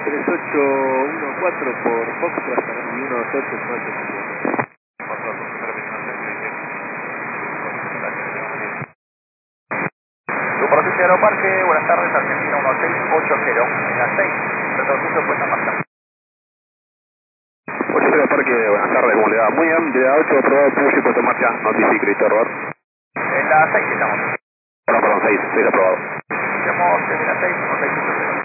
3814 por Foxtrot y 18 Norte. Superficie Aeroparque, buenas tardes, Argentina 1680, en la 6, retorcido puesta en marcha. 80 Aeroparque, buenas tardes, ¿cómo le va? Muy bien, de A8 aprobado, push y puesto en marcha, notifique, Cristo, error. En la 6 estamos. Perdón, 6 aprobado. Estamos en la 6, 1680.